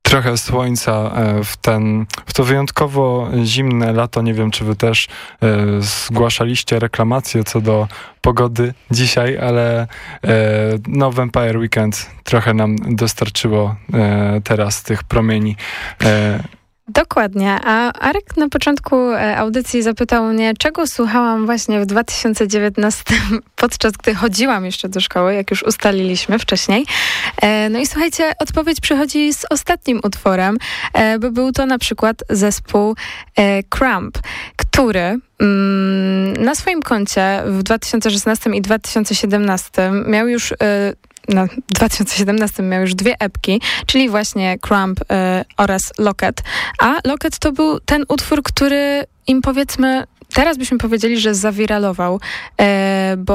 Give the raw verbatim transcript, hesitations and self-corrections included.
trochę słońca w, ten, w to wyjątkowo zimne lato. Nie wiem, czy wy też e, zgłaszaliście reklamacje co do pogody dzisiaj, ale e, no Vampire Weekend trochę nam dostarczyło e, teraz tych promieni. E, Dokładnie, a Arek na początku audycji zapytał mnie, czego słuchałam właśnie w dwa tysiące dziewiętnastym, podczas gdy chodziłam jeszcze do szkoły, jak już ustaliliśmy wcześniej. No i słuchajcie, odpowiedź przychodzi z ostatnim utworem, bo był to na przykład zespół Cramp, który na swoim koncie w dwa tysiące szesnastym i dwa tysiące siedemnastym miał już... Na dwa tysiące siedemnastym miał już dwie epki, czyli właśnie Cramp y, oraz Locket. A Locket to był ten utwór, który im powiedzmy, teraz byśmy powiedzieli, że zawiralował, y, bo